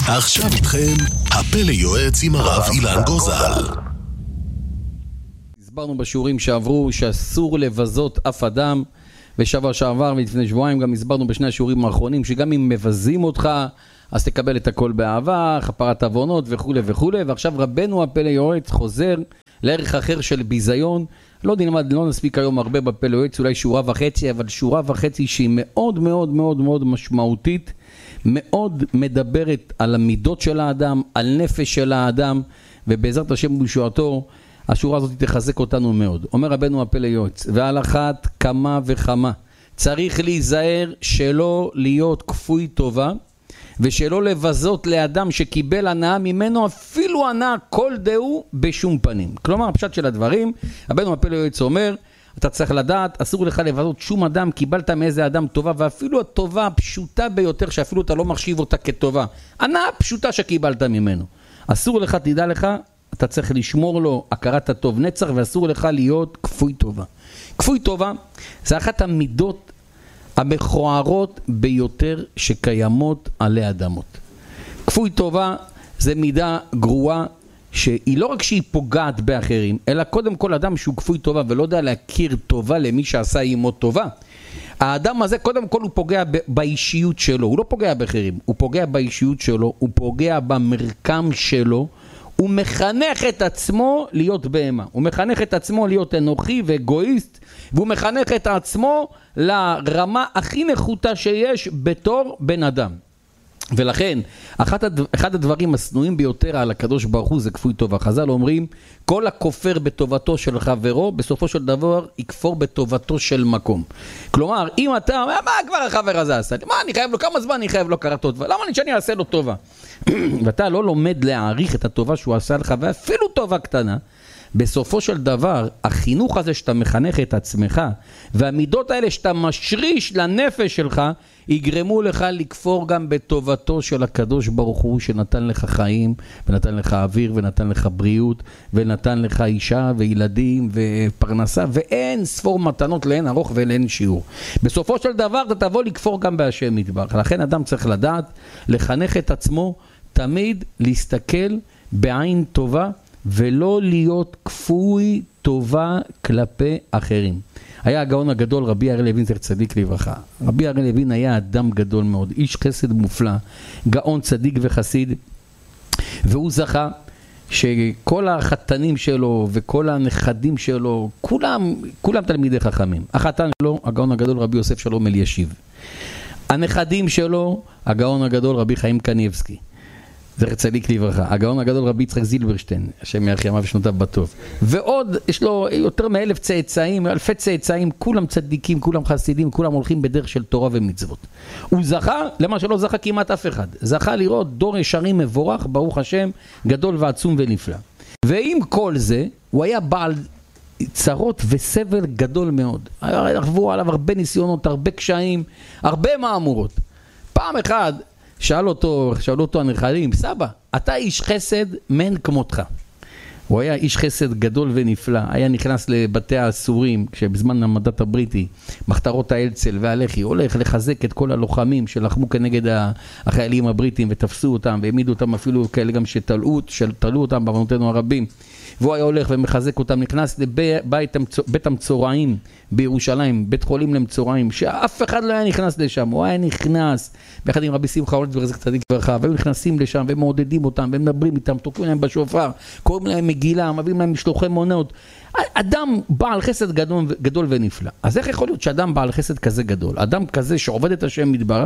עכשיו איתכם הפלא יועץ עם הרב אילן גוזל. הסברנו בשיעורים שעברו שאסור לבזות אף אדם, ושבוע שעבר ולפני שבועיים גם הסברנו בשני השיעורים האחרונים שגם אם מבזים אותך אז תקבל את הכל באהבה, חפרת עוונות וכו' וכו'. ועכשיו רבנו הפלא יועץ חוזר לערך אחר של ביזיון. לא נספיק היום הרבה בפלא יועץ, אולי שורה וחצי, אבל שורה וחצי שהיא מאוד מאוד מאוד מאוד משמעותית, מאוד מדברת על המידות של האדם, על נפש של האדם, ובעזרת השם בישועתו השורה הזאת תחזק אותנו מאוד. אומר רבנו הפלא יועץ, ועל אחת כמה וכמה צריך להיזהר שלא להיות כפוי טובה, ושלא לבזות לאדם שקיבל הנאה ממנו, אפילו הנאה כל דהו בשום פנים. כלומר, הפשט של הדברים, רבנו הפלא יועץ אומר, אתה צריך לדעת, אסור לך לבזות שום אדם, קיבלת מאיזה אדם טובה, ואפילו הטובה הפשוטה ביותר, שאפילו אתה לא מחשיב אותה כטובה, הנאה פשוטה שקיבלת ממנו. אסור לך, תדע לך, אתה צריך לשמור לו הכרת הטוב נצח, ואסור לך להיות כפוי טובה. כפוי טובה זה אחת המידות המכוערות ביותר שקיימות עלי אדמות. כפוי טובה זה מידה גרועה, שהיא לא רק שהיא פוגעת באחרים, אלא קודם כל אדם שהוא כפוי טובה ולא יודע להכיר טובה למי שעשה עמו טובה. האדם הזה קודם כל הוא פוגע באישיות שלו, הוא לא פוגע באחרים, הוא פוגע באישיות שלו, הוא פוגע במרקם שלו, הוא מחנך את עצמו להיות בהמה, הוא מחנך את עצמו להיות אנוכי ואגואיסט, והוא מחנך את עצמו לרמה הכי נחותה שיש בתור בן אדם. ולכן, אחד הדברים הסנועים ביותר על הקדוש ברוך הוא זה כפוי טובה. חז"ל אומרים, כל הכופר בטובתו של חברו, בסופו של דבר יכפור בטובתו של מקום. כלומר, אם אתה אומר, מה כבר החבר הזה עשה לי? מה אני חייב לו? כמה זמן אני חייב לו הכרת טובה? למה שאני אעשה לו טובה? ואתה לא לומד להעריך את הטובה שהוא עשה לך, ואפילו טובה קטנה, בסופו של דבר, החינוך הזה שאתה מחנך את עצמך, והמידות האלה שאתה משריש לנפש שלך, יגרמו לך לכפור גם בטובתו של הקדוש ברוך הוא, שנתן לך חיים, ונתן לך אוויר, ונתן לך בריאות, ונתן לך אישה וילדים ופרנסה, ואין ספור מתנות לאין ארוך ולאין שיעור. בסופו של דבר אתה תבוא לכפור גם בהשם יתברך. לכן אדם צריך לדעת, לחנך את עצמו, תמיד להסתכל בעין טובה, ולא להיות כפוי טובה כלפי אחרים. היה הגאון הגדול רבי אריה לוין זכר צדיק לברכה. רבי אריה לוין היה אדם גדול מאוד, איש חסד מופלא, גאון צדיק וחסיד, והוא זכה שכל החתנים שלו וכל הנכדים שלו, כולם תלמידי חכמים. החתן שלו, הגאון הגדול רבי יוסף שלום אלישיב. הנכדים שלו, הגאון הגדול רבי חיים קניבסקי. זכר צדיק לברכה. הגאון הגדול רבי יצחק זילברשטיין, השם ירחם ימיו ושנותיו בטוב. ועוד יש לו יותר מ1,000 צאצאים, אלפי צאצאים, כולם צדיקים, כולם חסידים, כולם הולכים בדרך של תורה ומצוות. הוא זכה למה שלא זכה כמעט אף אחד. זכה לראות דור ישרים מבורך, ברוך השם, גדול ועצום ונפלא. ועם כל זה, הוא היה בעל צרות וסבל גדול מאוד. ערבו עליו הרבה ניסיונות, הרבה קשיים, הרבה מאמורות. פעם אחד שאלו אותו הנכדים, סבא, אתה איש חסד מן כמותך. הוא היה איש חסד גדול ונפלא, היה נכנס לבתי האסורים, כשבזמן המנדט הבריטי, מחתרות האלצל והלח"י, הולך לחזק את כל הלוחמים שלחמו כנגד החיילים הבריטים ותפסו אותם, והעמידו אותם אפילו כאלה גם שתלו אותם בעוונותינו הרבים. והוא היה הולך ומחזק אותם, נכנס לבית המצורעים בירושלים, בית חולים למצורעים, שאף אחד לא היה נכנס לשם, הוא היה נכנס, ביחד עם רבי שמחה הולץ וזכר צדיק לברכה, והיו נכנסים לשם ומעודדים אותם, ומדברים איתם, תוקעים להם בשופר, קוראים להם מגילה, מביאים להם משלוחי מוניות. אדם בעל חסד גדול ונפלא. אז איך יכול להיות שאדם בעל חסד כזה גדול, אדם כזה שעובד את השם יתברך,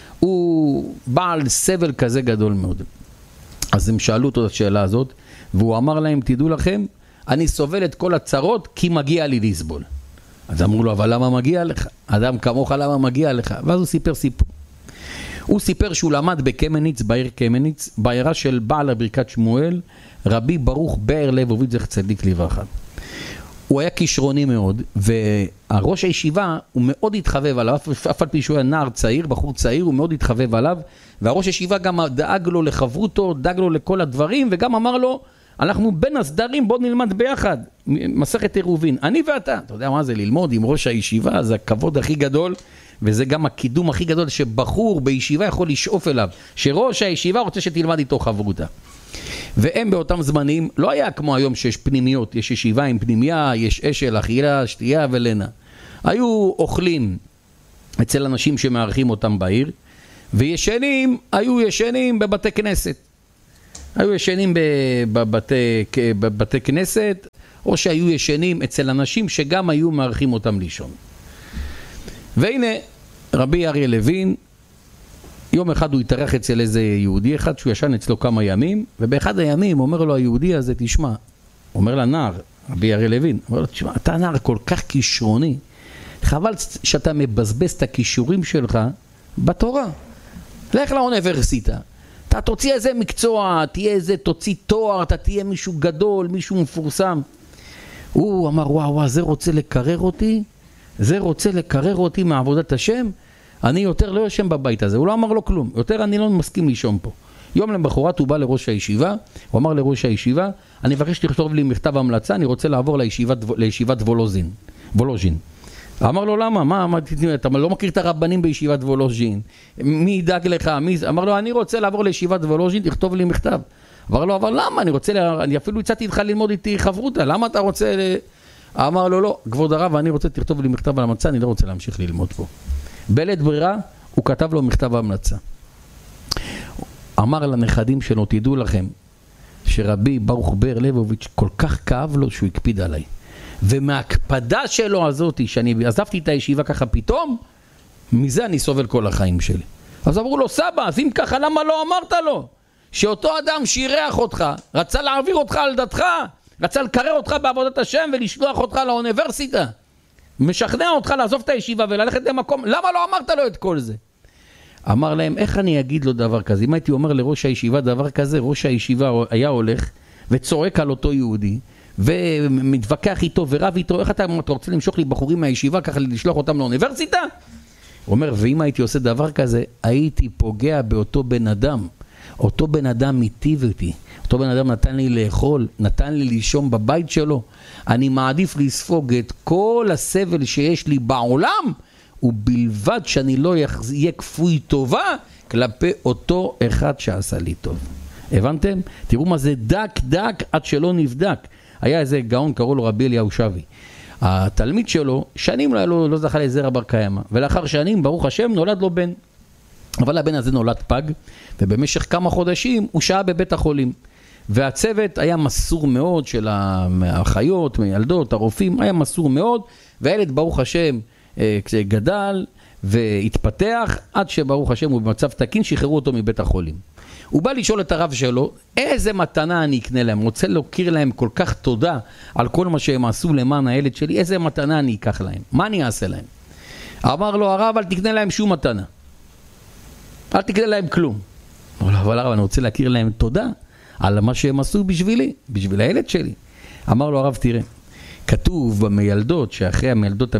הוא בעל סבל כזה גדול מאוד? אז הם שאלו אותו את השאלה הזאת, והוא אמר להם, תדעו לכם, אני סובל את כל הצרות כי מגיע לי לסבול. אז אמרו לו, אבל למה מגיע לך? אדם כמוך, למה מגיע לך? ואז הוא סיפר סיפור. הוא סיפר שהוא למד בקמניץ, בעיר קמניץ, בעירה של בעל הברכת שמואל, רבי ברוך באר ליבוביץ' זכר צדיק לברכה. הוא היה כישרוני מאוד, והראש הישיבה הוא מאוד התחבב עליו, אף על פי שהוא היה נער צעיר, בחור צעיר, הוא מאוד התחבב עליו, והראש הישיבה גם דאג לו לחברותו, דאג לו לכל הדברים, וגם אמר לו, אנחנו בין הסדרים, בוא נלמד ביחד, מסכת עירובין, אני ואתה. אתה יודע מה זה ללמוד עם ראש הישיבה, זה הכבוד הכי גדול, וזה גם הקידום הכי גדול שבחור בישיבה יכול לשאוף אליו, שראש הישיבה רוצה שתלמד איתו חברותה. והם באותם זמנים, לא היה כמו היום שיש פנימיות, יש ישיבה עם פנימיה, יש אשל, אכילה, שתייה ולנה. היו אוכלים אצל אנשים שמארחים אותם בעיר, וישנים, היו ישנים בבתי כנסת. היו ישנים בבתי כנסת, או שהיו ישנים אצל אנשים שגם היו מארחים אותם לישון. והנה, רבי אריה לוין, יום אחד הוא התארח אצל איזה יהודי אחד שהוא ישן אצלו כמה ימים, ובאחד הימים אומר לו היהודי הזה, תשמע, אומר לנער, רבי אריה לוין, אומר לו, תשמע, אתה נער כל כך כישרוני, חבל שאתה מבזבז את הכישורים שלך בתורה. לך לאוניברסיטה, אתה תוציא איזה מקצוע, תוציא תואר, אתה תהיה מישהו גדול, מישהו מפורסם. הוא אמר, וואו, זה רוצה לקרר אותי, זה רוצה לקרר אותי מעבודת השם, אני יותר לא יושם בבית הזה. הוא לא אמר לו כלום, יותר אני לא מסכים לישון פה. יום למחרת הוא בא לראש הישיבה, הוא אמר לראש הישיבה, אני מבקש שתכתוב לי מכתב המלצה, אני רוצה לעבור לישיבת וולוז'ין. אמר לו, למה? אתה לא מכיר את הרבנים בישיבת וולוז'ין? מי ידאג לך? אמר לו, אני רוצה לעבור לישיבת וולוז'ין, תכתוב לי מכתב. אמר לו, אבל למה? אני אפילו הצעתי איתך ללמוד איתי חברותה, למה אתה רוצה... אמר לו, לא, כבוד הרב, אני רוצה תכתוב לי מכתב על המצע, אני לא רוצה להמשיך ללמוד פה. בלית ברירה, הוא כתב לו מכתב המלצה. אמר לנכדים שלו, תדעו לכם, שרבי ברוך בר לבוביץ' כל כך כאב לו שהוא הקפיד עליי. ומהקפדה שלו הזאת, שאני עזבתי את הישיבה ככה פתאום, מזה אני סובל כל החיים שלי. אז אמרו לו, סבא, אז אם ככה, למה לא אמרת לו? שאותו אדם שירח אותך, רצה להעביר אותך על דתך, רצה לקרר אותך בעבודת השם ולשלוח אותך לאוניברסיטה. משכנע אותך לעזוב את הישיבה וללכת למקום, למה לא אמרת לו את כל זה? אמר להם, איך אני אגיד לו דבר כזה? אם הייתי אומר לראש הישיבה דבר כזה, ראש הישיבה היה הולך וצועק על אותו יהודי, ומתווכח איתו ורב איתו, איך אתה רוצה למשוך לי בחורים מהישיבה, ככה לשלוח אותם לאוניברסיטה? הוא אומר, ואם הייתי עושה דבר כזה, הייתי פוגע באותו בן אדם. אותו בן אדם מיטיב אותי. אותו בן אדם נתן לי לאכול, נתן לי לישון בבית שלו. אני מעדיף לספוג את כל הסבל שיש לי בעולם, ובלבד שאני לא אהיה כפוי טובה כלפי אותו אחד שעשה לי טוב. הבנתם? תראו מה זה דק עד שלא נבדק. היה איזה גאון, קראו לו רבי אליהו שבי. התלמיד שלו, שנים לא זכה לזרע בר קיימא, ולאחר שנים, ברוך השם, נולד לו בן. אבל הבן הזה נולד פג, ובמשך כמה חודשים הוא שהה בבית החולים. והצוות היה מסור מאוד של האחיות, מילדות, הרופאים, היה מסור מאוד, והילד ברוך השם גדל והתפתח, עד שברוך השם הוא במצב תקין, שחררו אותו מבית החולים. הוא בא לשאול את הרב שלו, איזה מתנה אני אקנה להם? רוצה להכיר להם כל כך תודה על כל מה שהם עשו למען הילד שלי, איזה מתנה אני אקח להם? מה אני אעשה להם? אמר לו הרב, אל תקנה להם שום מתנה. אל תקנה להם כלום. אמר לו, אבל הרב, אני רוצה להכיר להם תודה על מה שהם עשו בשבילי, בשביל הילד שלי. אמר לו הרב, תראה, כתוב במילדות, שאחרי המילדות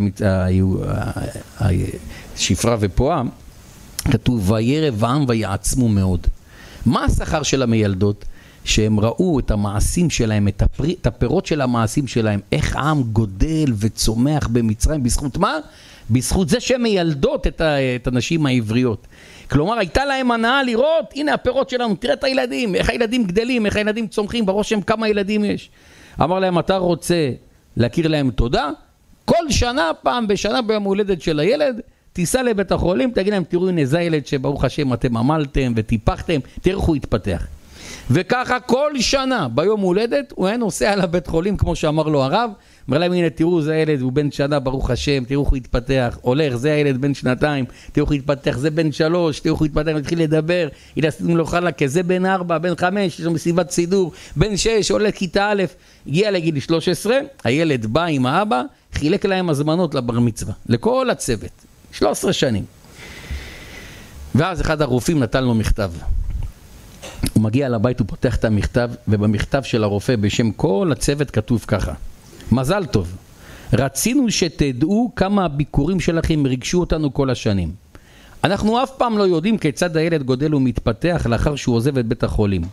שפרה ופועה, כתוב, וירב העם ויעצמו מאוד. מה השכר של המילדות? שהם ראו את המעשים שלהם, את הפירות של המעשים שלהם, איך העם גודל וצומח במצרים, בזכות מה? בזכות זה שהם מילדות את הנשים העבריות. כלומר, הייתה להם הנאה לראות, הנה הפירות שלנו, תראה את הילדים, איך הילדים גדלים, איך הילדים צומחים, בראש הם כמה ילדים יש. אמר להם, אתה רוצה להכיר להם תודה? כל שנה, פעם בשנה ביום הולדת של הילד, תיסע לבית החולים, תגיד להם, תראו, הנה זה הילד שברוך השם אתם עמלתם וטיפחתם, תראו איך הוא יתפתח. וככה כל שנה ביום הולדת הוא היה נוסע לבית חולים, כמו שאמר לו הרב, אומר להם, הנה תראו, זה הילד, הוא בן שנה, ברוך השם, תראו איך הוא יתפתח, הולך, זה הילד בן שנתיים, תראו איך הוא יתפתח, זה בן 3, תראו איך הוא יתפתח, מתחיל לדבר, הנה עשיתם לו חלקה, זה בן 4, בן 5, יש לו מסיבת סידור, בן 6, עולה כיתה א', הגיע לגיל 13, הילד בא עם האבא, חילק להם הזמנות לבר מצווה, לכל הצוות, 13 שנים. ואז אחד הרופאים נתן לו מכתב. הוא מגיע לבית, הוא פותח את המכתב, ובמכתב של הרופא בשם כל הצוות כתוב ככה, מזל טוב, רצינו שתדעו כמה הביקורים שלכם ריגשו אותנו כל השנים. אנחנו אף פעם לא יודעים כיצד הילד גודל ומתפתח לאחר שהוא עוזב את בית החולים.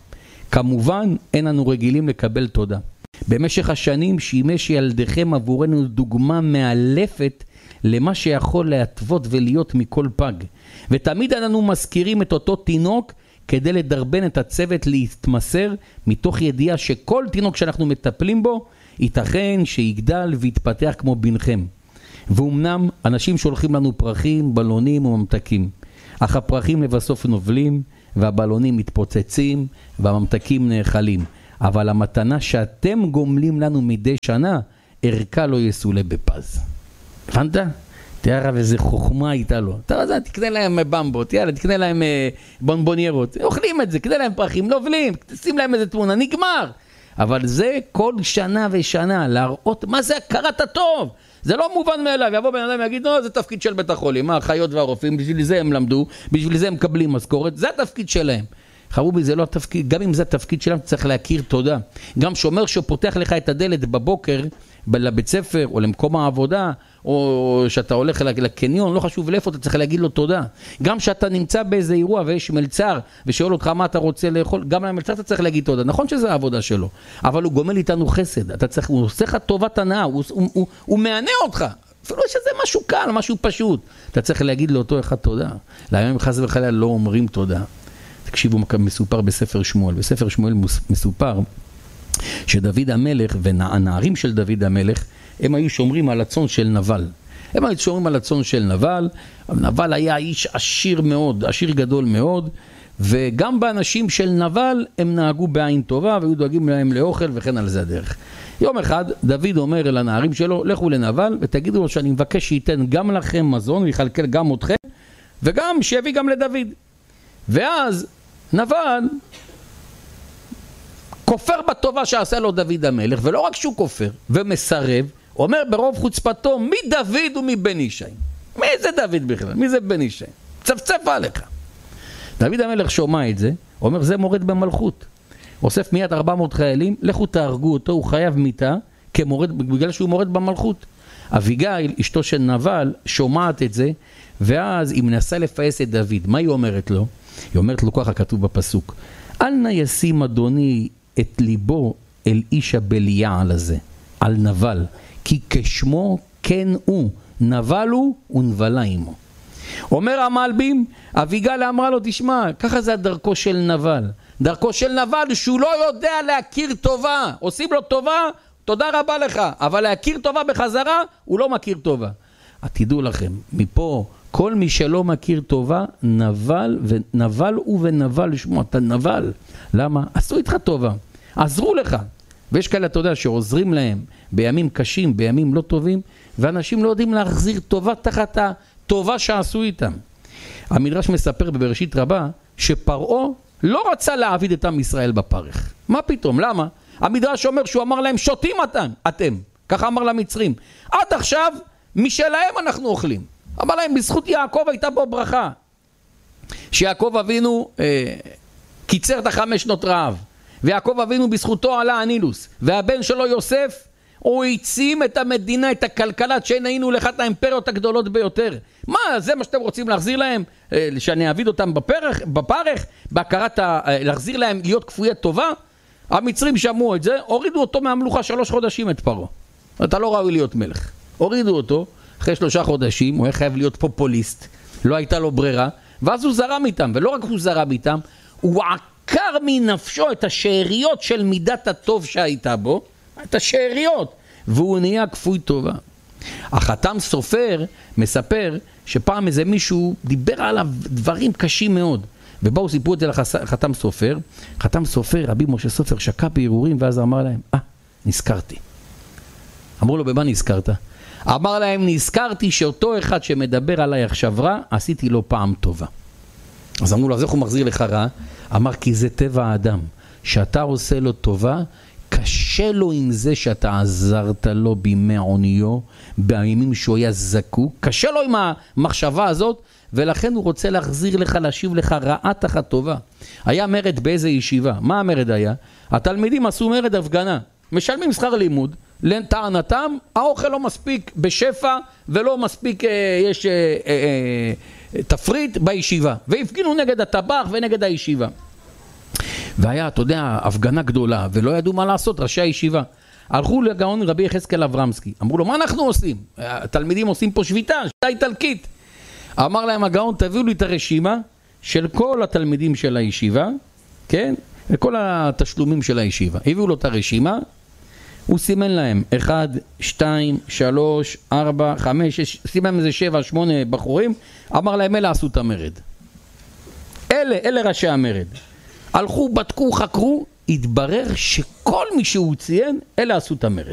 כמובן, אין אנו רגילים לקבל תודה. במשך השנים שימש ילדיכם עבורנו דוגמה מאלפת למה שיכול להתוות ולהיות מכל פג. ותמיד אנו מזכירים את אותו תינוק כדי לדרבן את הצוות להתמסר, מתוך ידיעה שכל תינוק שאנחנו מטפלים בו, ייתכן שיגדל ויתפתח כמו בנכם. ואומנם אנשים שולחים לנו פרחים, בלונים וממתקים. אך הפרחים לבסוף נובלים, והבלונים מתפוצצים, והממתקים נאכלים. אבל המתנה שאתם גומלים לנו מדי שנה, ערכה לא יסולה בפז. הבנת? תראה רב איזה חוכמה הייתה לו. תקנה להם במבות, יאללה, תקנה להם בונבוניירות. אוכלים את זה, תקנה להם פרחים, נובלים, שים להם איזה תמונה, נגמר. אבל זה כל שנה ושנה, להראות מה זה הכרת הטוב. זה לא מובן מאליו. יבוא בן אדם ויגיד, זה תפקיד של בית החולים, האחיות והרופאים, בשביל זה הם למדו, בשביל זה הם מקבלים משכורת, זה התפקיד שלהם. חרובי, זה לא התפקיד, גם אם זה התפקיד שלהם, צריך להכיר תודה. גם שומר שפותח לך את הדלת בבוקר, לבית ספר, או למקום העבודה, או שאתה הולך לקניון, לא חשוב לאיפה, אתה צריך להגיד לו תודה. גם שאתה נמצא באיזה אירוע ויש מלצר, ושואל אותך מה אתה רוצה לאכול, גם למלצר אתה צריך להגיד תודה. נכון שזה העבודה שלו, אבל הוא גומל איתנו חסד. הוא עושה לך טובת הנאה, הוא מענה אותך. אפילו שזה משהו קל, משהו פשוט. אתה צריך להגיד לאותו אחד תודה. לימים חס וחלילה לא אומרים תודה. תקשיבו, מסופר בספר שמואל. בספר שמואל מסופר שדוד המלך והנערים של דוד המלך, הם היו שומרים על הצאן של נבל. הם היו שומרים על הצאן של נבל. נבל היה איש עשיר מאוד, עשיר גדול מאוד, וגם באנשים של נבל הם נהגו בעין טובה, והיו דואגים להם לאוכל וכן על זה הדרך. יום אחד דוד אומר אל הנערים שלו, לכו לנבל ותגידו לו שאני מבקש שייתן גם לכם מזון ויחלקל גם אתכם, וגם שיביא גם לדוד. ואז נבל כופר בטובה שעשה לו דוד המלך, ולא רק שהוא כופר ומסרב, אומר ברוב חוצפתו, מי דוד ומי בן ישי? מי זה דוד בכלל? מי זה בן ישי? צפצף עליך. דוד המלך שומע את זה, אומר זה מורד במלכות. אוסף מיד 400 חיילים, לכו תהרגו אותו, הוא חייב מיתה, בגלל שהוא מורד במלכות. אביגיל, אשתו של נבל, שומעת את זה, ואז היא מנסה לפייס את דוד. מה היא אומרת לו? היא אומרת לו ככה, כתוב בפסוק, אל נא ישים אדוני את ליבו אל איש הבליעל הזה, על נבל, כי כשמו כן הוא, נבל הוא ונבלה עמו. אומר המלבים, אביגיל אמרה לו, תשמע, ככה זה הדרכו של נבל. דרכו של נבל שהוא לא יודע להכיר טובה. עושים לו טובה, תודה רבה לך, אבל להכיר טובה בחזרה, הוא לא מכיר טובה. תדעו לכם, מפה, כל מי שלא מכיר טובה, נבל הוא ונבל לשמוע, אתה נבל. למה? עשו איתך טובה, עזרו לך. ויש כאלה, אתה יודע, שעוזרים להם בימים קשים, בימים לא טובים, ואנשים לא יודעים להחזיר טובה תחת הטובה שעשו איתם. המדרש מספר בבראשית רבה, שפרעה לא רצה להעביד את עם ישראל בפרך. מה פתאום? למה? המדרש אומר שהוא אמר להם, שותים אתם. ככה אמר למצרים. עד עכשיו, משלהם אנחנו אוכלים. אמר להם, בזכות יעקב הייתה פה ברכה. שיעקב אבינו קיצר את 5 שנות רעב. ויעקב אבינו בזכותו עלה הנילוס. והבן שלו יוסף, הוא העצים את המדינה, את הכלכלה, שהיינו לאחת האימפריות הגדולות ביותר. מה, זה מה שאתם רוצים להחזיר להם? שאני אעביד אותם בפרך? בהכרת להחזיר להם להיות כפויי טובה? המצרים שמעו את זה, הורידו אותו מהמלוכה 3 חודשים את פרעה. אתה לא ראוי להיות מלך. הורידו אותו, אחרי 3 חודשים, הוא היה חייב להיות פופוליסט, לא הייתה לו ברירה, ואז הוא זרם איתם, ולא רק הוא זרם איתם, הוא עקר מנפשו את השאריות של מידת הטוב שהייתה בו, את השאריות, והוא נהיה כפוי טובה. החתם סופר מספר שפעם איזה מישהו דיבר עליו דברים קשים מאוד, ובאו סיפרו את זה לחתם סופר. חתם סופר, רבי משה סופר, שקע בהרהורים, ואז אמר להם, נזכרתי. אמרו לו, במה נזכרת? אמר להם, נזכרתי שאותו אחד שמדבר עליי עכשיו רע, עשיתי לו פעם טובה. אז אמרו לו, אז איך הוא מחזיר לך רע? אמר, כי זה טבע האדם, שאתה עושה לו טובה, קשה לו עם זה שאתה עזרת לו בימי עוניו, בימים שהוא היה זקוק, קשה לו עם המחשבה הזאת, ולכן הוא רוצה להחזיר לך, להשיב לך רעה תחת טובה. היה מרד באיזה ישיבה. מה המרד היה? התלמידים עשו מרד הפגנה, משלמים שכר לימוד, לטענתם, האוכל לא מספיק בשפע, ולא מספיק יש תפריט בישיבה, והפגינו נגד הטבח ונגד הישיבה. והיה, אתה יודע, הפגנה גדולה, ולא ידעו מה לעשות, ראשי הישיבה. הלכו לגאון רבי יחזקאל אברמסקי, אמרו לו, מה אנחנו עושים? התלמידים עושים פה שביתה איטלקית. אמר להם הגאון, תביאו לי את הרשימה של כל התלמידים של הישיבה, כן? וכל התשלומים של הישיבה. הביאו לו את הרשימה, הוא סימן להם 1, 2, 3, 4, 5, 6, סימן איזה 7, 8 בחורים, אמר להם, אלה עשו את המרד. אלה ראשי המרד. הלכו, בדקו, חקרו, התברר שכל מי שהוא ציין, אלה עשו את המרד.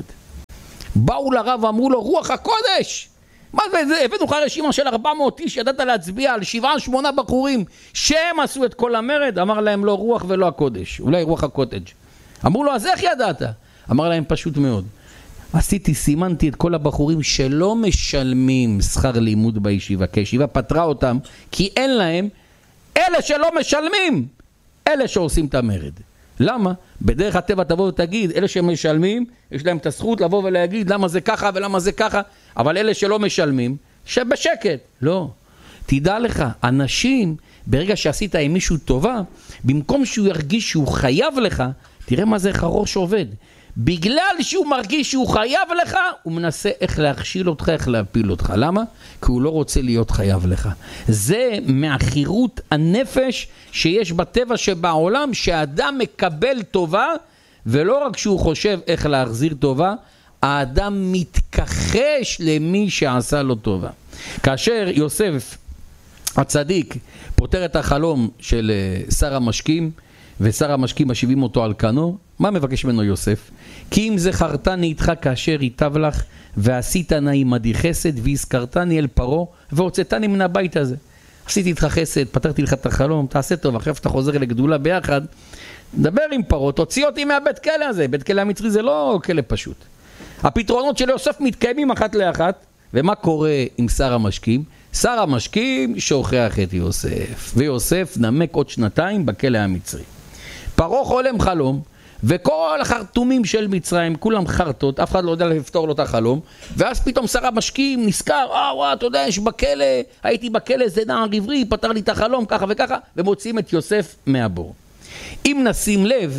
באו לרב ואמרו לו, רוח הקודש! מה זה? הבאנו לך רשימה של 400 איש, ידעת להצביע על 7-8 בחורים שהם עשו את כל המרד? אמר להם, לא רוח ולא הקודש, אולי רוח הקוטג'. אמרו לו, אז איך ידעת? אמר להם, פשוט מאוד. סימנתי את כל הבחורים שלא משלמים שכר לימוד בישיבה, כי הישיבה פטרה אותם, כי אין להם, אלה שלא משלמים, אלה שעושים את המרד. למה? בדרך הטבע תבוא ותגיד, אלה שמשלמים, יש להם את הזכות לבוא ולהגיד למה זה ככה ולמה זה ככה, אבל אלה שלא משלמים, שבשקט. לא. תדע לך, אנשים, ברגע שעשית עם מישהו טובה, במקום שהוא ירגיש שהוא חייב לך, תראה מה זה חרוש עובד. בגלל שהוא מרגיש שהוא חייב לך, הוא מנסה איך להכשיל אותך, איך להפיל אותך. למה? כי הוא לא רוצה להיות חייב לך. זה מהחירות הנפש שיש בטבע שבעולם, שהאדם מקבל טובה, ולא רק שהוא חושב איך להחזיר טובה, האדם מתכחש למי שעשה לו טובה. כאשר יוסף הצדיק פותר את החלום של שר המשקים, ושר המשקים משיבים אותו על כנו, מה מבקש ממנו יוסף? כי אם זכרתני איתך כאשר ייטב לך, ועשית נא עמדי חסד, והזכרתני אל פרעה, והוצאתני מן הבית הזה. עשיתי איתך חסד, פתרתי לך את החלום, תעשה טוב, אחרי אתה חוזר לגדולה ביחד, דבר עם פרעה, תוציא אותי מהבית כלא הזה. בית כלא המצרי זה לא כלא פשוט. הפתרונות של יוסף מתקיימים אחת לאחת, ומה קורה עם שר המשקים? שר המשקים שוכח את יוסף, ויוסף נמק עוד 2 בכלא המצרי. פרעה חולם חלום, וכל החרטומים של מצרים, כולם חרטות, אף אחד לא יודע לפתור לו את החלום, ואז פתאום שר המשקים נזכר, אתה יודע, יש בכלא, הייתי בכלא, זה נער עברי, פתר לי את החלום, ככה וככה, ומוציאים את יוסף מהבור. אם נשים לב,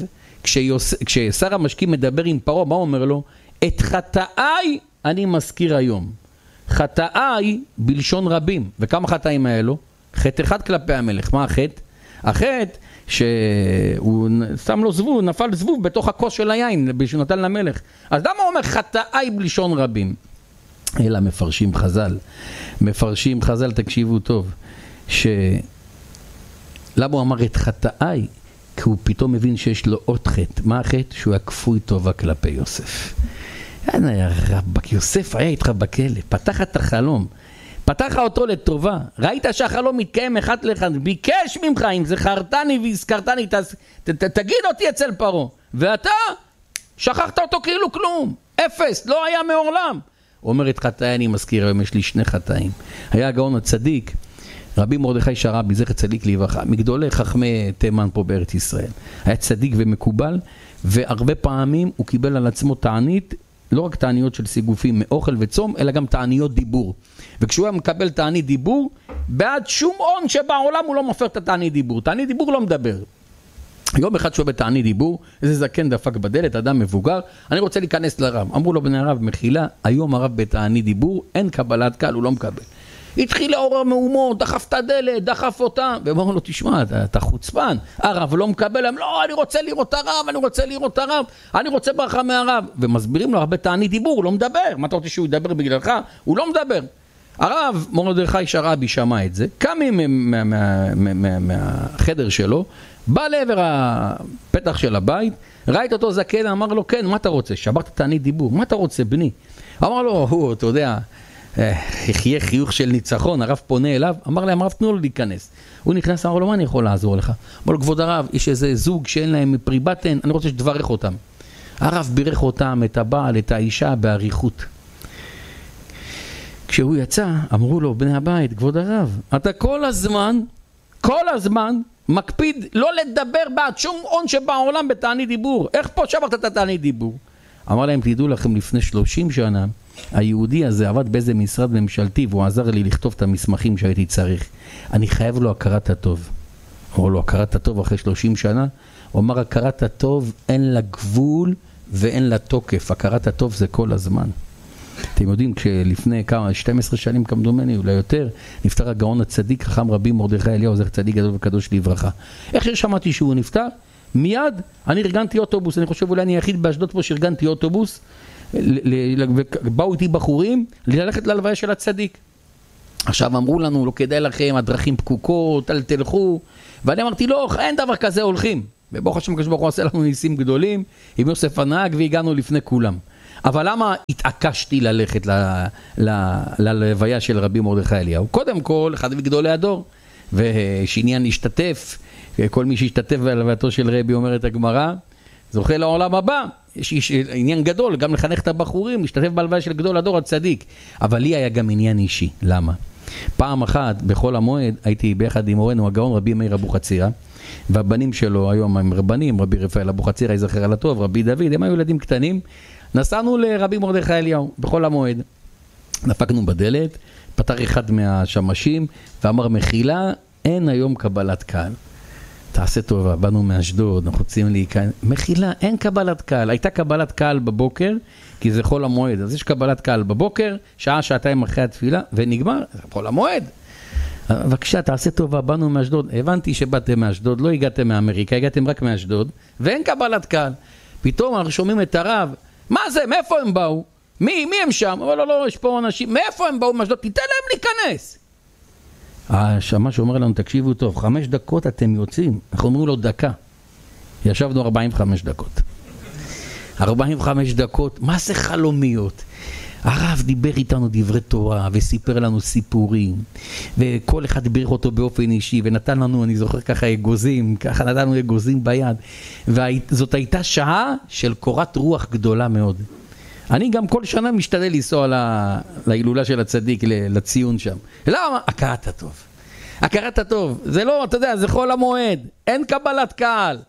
כששר המשקים מדבר עם פרעה, מה אומר לו? את חטאי אני מזכיר היום. חטאי בלשון רבים. וכמה חטאים האלו? חטא אחד כלפי המלך. מה החטא? החטא שהוא שם לו זבוב, נפל זבוב בתוך הכוס של היין שהוא נתן למלך. אז למה הוא אומר חטאי בלשון רבים? אלא מפרשים חז"ל, תקשיבו טוב, למה הוא אמר את חטאי? כי הוא פתאום מבין שיש לו עוד חטא. מה החטא? שהוא היה כפוי טובה כלפי יוסף. רבק, יוסף היה איתך בכלא, פתח את החלום, פתח אותו לטובה, ראית שהחלום מתקיים אחד לאחד, ביקש ממך, אם זכרתני והזכרתני, תגיד אותי אצל פרעה, ואתה שכחת אותו כאילו כלום, אפס, לא היה מעולם. הוא אומר את חטאי אני מזכיר, היום יש לי 2 חטאים. היה הגאון הצדיק, רבי מרדכי שרעבי, זכר צדיק לברכה, מגדולי חכמי תימן פה בארץ ישראל. היה צדיק ומקובל, והרבה פעמים הוא קיבל על עצמו תענית, לא רק תעניות של סיגופים מאוכל וצום, אלא גם תעניות דיבור. וכשהוא היה מקבל תענית דיבור, בעד שום הון שבעולם הוא לא מופר את התענית דיבור. תענית דיבור לא מדבר. יום אחד שהוא בתענית דיבור, איזה זקן דפק בדלת, אדם מבוגר, אני רוצה להיכנס לרב. אמרו לו בני הרב, מחילה, היום הרב בתענית דיבור, אין קבלת קהל, הוא לא מקבל. התחיל לעורר מהומות, דחף את הדלת, דחף אותה, ואמרו לו, תשמע, אתה חוצפן, הרב לא מקבל, הם לא, אני רוצה לראות הרב, אני רוצה ברכה מהרב, ומסבירים לו הרבה תענית דיבור, הוא לא מדבר, מה אתה רוצה שהוא ידבר בגללך? הוא לא מדבר. הרב מרדכי שרעבי שמע את זה, קם מהחדר שלו, בא לעבר הפתח של הבית, ראית אותו זקן, אמר לו, כן, מה אתה רוצה? שברת תענית דיבור, מה אתה רוצה בני? אמר לו, אתה יודע, יחיה חיוך של ניצחון, הרב פונה אליו, אמר להם, הרב תנו לו להיכנס. הוא נכנס, אמר לו, מה אני יכול לעזור לך? אמר לו, כבוד הרב, יש איזה זוג שאין להם פרי בטן, אני רוצה שתברך אותם. הרב בירך אותם, את הבעל, את האישה, באריכות. כשהוא יצא, אמרו לו, בני הבית, כבוד הרב, אתה כל הזמן, מקפיד לא לדבר בעד שום הון שבעולם בתענית דיבור. איך פה שברת את התענית דיבור? אמר להם, תדעו לכם, לפני 30 שנה, היהודי הזה עבד באיזה משרד ממשלתי, והוא עזר לי לכתוב את המסמכים שהייתי צריך. אני חייב לו הכרת הטוב. אמרו לו, הכרת הטוב אחרי 30 שנה, הוא אמר, הכרת הטוב אין לה גבול ואין לה תוקף, הכרת הטוב זה כל הזמן. אתם יודעים, כשלפני 12 שנים כמדומני, אולי יותר, נפטר הגאון הצדיק, חכם רבי מרדכי אליהו, זכר צדיק גדול וקדוש לברכה. איך ששמעתי שהוא נפטר, מיד אני ארגנתי אוטובוס, אני חושב אולי אני היחיד באשדוד פה שארגנתי אוטובוס, באו איתי בחורים ללכת להלוויה של הצדיק. עכשיו אמרו לנו, לא כדאי לכם, הדרכים פקוקות, אל תלכו, ואני אמרתי, לא, אין דבר כזה, הולכים. וברוך השם הקדוש ברוך הוא עשה לנו ניסים גדולים, עם יוסף הנהג, והגענו לפני כולם. אבל למה התעקשתי ללכת ללוויה של רבי מרדכי אליהו? קודם כל, אחד מגדולי הדור, ושעניין להשתתף, כל מי שהשתתף בלווייתו של רבי, אומרת הגמרא, זוכה לעולם הבא. יש עניין גדול, גם לחנך את הבחורים, להשתתף בהלוויה של גדול הדור הצדיק. אבל לי היה גם עניין אישי. למה? פעם אחת, בכל המועד, הייתי ביחד עם הורנו, הגאון רבי מאיר אבוחצירא, והבנים שלו היום הם רבנים, רבי רפאל אבוחצירא, יזכר על הטוב, רבי דוד, הם היו ילדים קטנים. נסענו לרבי מרדכי אליהו, בכל המועד. דפקנו בדלת, פתח אחד מהשמשים, ואמר, מחילה, אין היום קבלת קהל. תעשה טובה, באנו מאשדוד, אנחנו רוצים להיכנס. מחילה, אין קבלת קהל. הייתה קבלת קהל בבוקר, כי זה חול המועד. אז יש קבלת קהל בבוקר, שעה, שעתיים אחרי התפילה, ונגמר, זה חול המועד. בבקשה, תעשה טובה, באנו מאשדוד. הבנתי שבאתם מאשדוד, לא הגעתם מאמריקה, הגעתם רק מאשדוד, ואין קבלת קהל. פתאום אנחנו שומעים את הרב, מה זה, מאיפה הם באו? מי הם שם? אבל לא, יש פה אנשים, מאיפה הם באו מאשדוד? תיתן להם להיכנס. השמש אומר לנו, תקשיבו טוב, 5 דקות אתם יוצאים. אנחנו אומרים לו דקה. ישבנו 45 דקות. 45 דקות, מה זה חלומיות? הרב דיבר איתנו דברי תורה, וסיפר לנו סיפורים, וכל אחד בירך אותו באופן אישי, ונתן לנו, אני זוכר ככה אגוזים, ככה נתנו אגוזים ביד, וזאת הייתה שעה של קורת רוח גדולה מאוד. אני גם כל שנה משתדל לנסוע להילולה של הצדיק, לציון שם. למה? הכרת הטוב. הכרת הטוב. זה לא, אתה יודע, זה חול המועד. אין קבלת קהל.